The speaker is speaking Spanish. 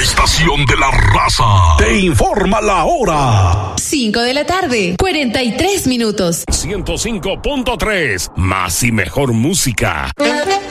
estación de la raza te informa la hora. 5 de la tarde, 43 minutos. 105.3, más y mejor música.